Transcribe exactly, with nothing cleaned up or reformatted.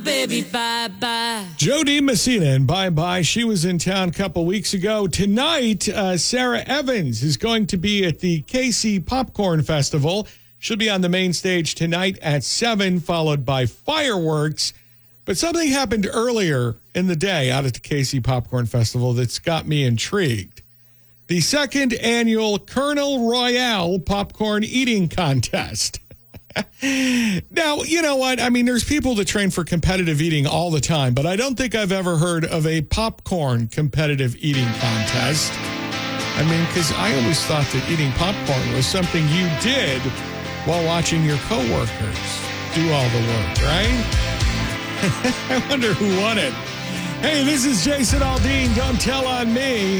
Baby, bye-bye. Jody Messina and Bye Bye. She was in town a couple weeks ago. Tonight, uh, Sarah Evans is going to be at the K C Popcorn Festival. She'll be on the main stage tonight at seven, followed by fireworks. But something happened earlier in the day out at the K C Popcorn Festival that's got me intrigued. The second annual Colonel Royale Popcorn Eating Contest. Now, you know what? I mean, there's people that train for competitive eating all the time, but I don't think I've ever heard of a popcorn competitive eating contest. I mean, because I always thought that eating popcorn was something you did while watching your coworkers do all the work, right? I wonder who won it. Hey, this is Jason Aldean. Don't tell on me.